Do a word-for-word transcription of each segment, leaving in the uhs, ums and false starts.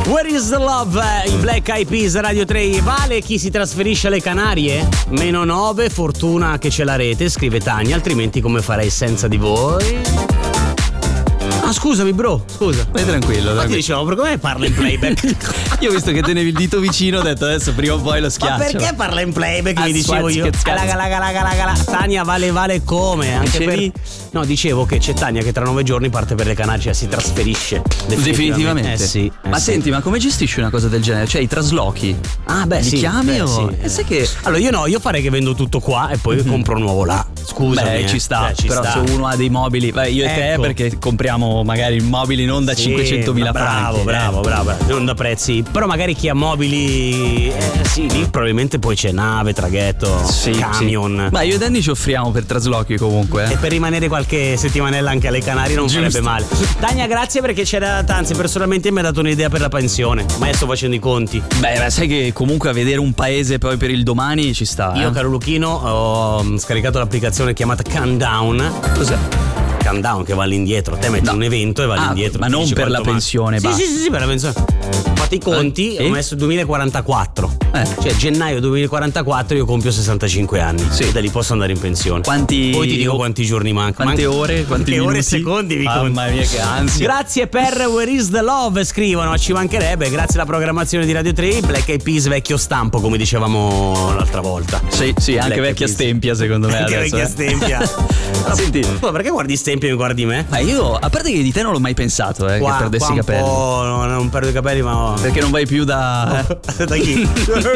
Where is the love? I Black Eyed Peas, Radio tre. Vale chi si trasferisce alle Canarie? Meno nove, fortuna che c'è la rete, scrive Tania, altrimenti come farei senza di voi? Ah, scusami bro, scusa. Vai tranquillo. Ma ti dicevo, per come parla in playback? Io ho visto che tenevi il dito vicino, ho detto adesso prima o poi lo schiaccio. Ma perché parla in playback? Ah, Mi dicevo io. Laga, laga, laga, laga, laga. Tania, vale vale come? Anche per... No, dicevo che c'è Tania che tra nove giorni parte per le Canarie, cioè si trasferisce. Definitivamente. Definitivamente. Eh sì. Eh ma sì. senti, ma come gestisci una cosa del genere? Cioè i traslochi? Ah, beh, Li sì. chiami beh, o. Sì. Eh, sai che. Allora io no, io farei che vendo tutto qua e poi mm-hmm. compro nuovo là. Scusa. Beh, eh. ci sta. Cioè, ci però sta. se uno ha dei mobili, beh, io e te Ecco. perché compriamo magari mobili non da Sì, cinquecentomila bravo, franchi. bravo, bravo, bravo, non da prezzi. Però magari chi ha mobili, eh, sì, lì probabilmente poi c'è nave, traghetto, Sì, camion. Sì. Ma io e Danny ci offriamo per traslochi comunque. E Eh. per rimanere qualche settimanella anche alle Canarie non Giusto. sarebbe male. Tania, grazie perché c'era, anzi personalmente mi ha dato un'idea per la pensione. Ma io sto facendo i conti. Beh, ma sai che comunque a vedere un paese poi per il domani ci sta. Io, eh? caro Luchino, ho scaricato l'applicazione chiamata Countdown. Cos'è? Countdown che va all'indietro. Te metti No. un evento e va Ah, all'indietro. ma Ti non dice per la quanto pensione, manca. basta. Sì, sì, sì, sì, per la pensione. Ho fatto i conti Eh, e ho sì? messo duemilaquarantaquattro. Eh. Cioè gennaio duemilaquarantaquattro io compio sessantacinque anni. Sì. E da lì posso andare in pensione. Quanti. Poi ti dico quanti giorni mancano. Quante Man- ore? Quanti Quante minuti? ore e secondi vi conto. Mamma mia, che ansia. Grazie per Where is the Love, scrivono, ci mancherebbe. Grazie alla programmazione di Radio tre, Black Eyed Peas vecchio stampo, come dicevamo l'altra volta. Sì, sì, anche Black vecchia Eyed Peas. stempia secondo me Anche adesso. vecchia eh. stempia. Senti, Ma perché guardi stempia e mi guardi me? ma io, a parte che di te non l'ho mai pensato, eh, Qua, che perdessi qua i un capelli. po', no, non perdo i capelli, ma. Perché non vai più da. eh? Da chi?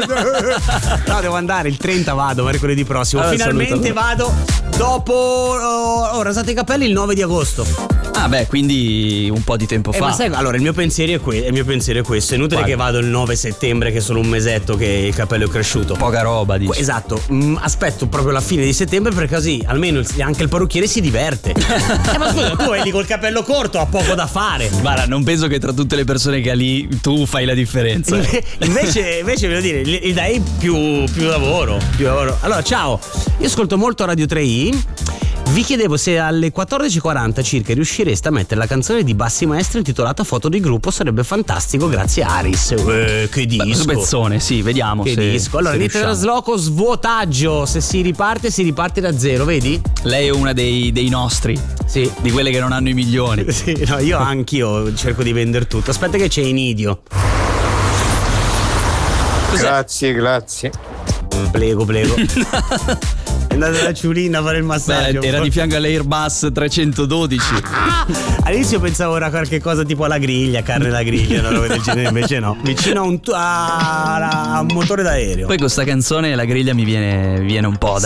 No, devo andare, il trenta vado, mercoledì prossimo. Allora, Finalmente salutalo. vado dopo. Ho oh, rasato i capelli il nove di agosto. Ah, beh, quindi un po' di tempo Eh, fa. ma sai, allora il mio pensiero è, que- il mio pensiero è questo. È inutile Quale? che vado il nove settembre, che è solo un mesetto che il capello è cresciuto. Poca roba, dici. Esatto, mm, aspetto proprio la fine di settembre perché così almeno il- anche il parrucchiere si diverte. eh, ma scusa, tu vai lì col capello corto, ha poco da fare. Guarda, non penso che tra tutte le persone che ha lì tu fai la differenza. Inve- invece, invece voglio dire, gli gli dai più, più lavoro, più lavoro. Allora, ciao, io ascolto molto Radio tre i. Vi chiedevo se alle quattordici e quaranta circa riuscireste a mettere la canzone di Bassi Maestro intitolata Foto di gruppo, sarebbe fantastico, grazie Aris. Eh, che disco. Pezzone, sì, vediamo. Che se, disco. Allora, se inizia il riusciamo. trasloco, svuotaggio. Se si riparte, si riparte da zero, vedi? Lei è una dei, dei nostri, Sì. di quelle che non hanno i milioni. Sì, no, io anch'io cerco di vendere tutto. Aspetta che c'è Inidio. Grazie, grazie. Prego, prego. È andata da Ciulina a fare il massaggio. Beh, era di fianco all'Airbus trecentododici. Ah, all'inizio pensavo era qualche cosa tipo alla griglia, carne alla griglia, una roba del genere, invece no. Vicino a un, tu- a- a un motore d'aereo. Poi con sta canzone la griglia mi viene, viene un po' da